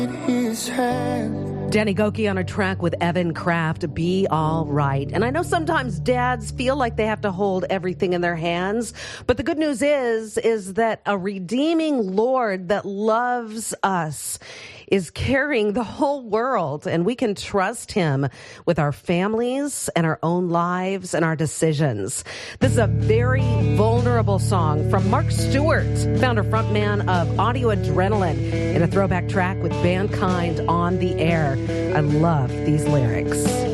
his hand. Danny Gokey on a track with Evan Kraft, Be All Right. And I know sometimes dads feel like they have to hold everything in their hands, but the good news is that a redeeming Lord that loves us is carrying the whole world, and we can trust him with our families and our own lives and our decisions. This is a very vulnerable song from Mark Stewart, founder frontman of Audio Adrenaline, in a throwback track with Bandkind on the air. I love these lyrics.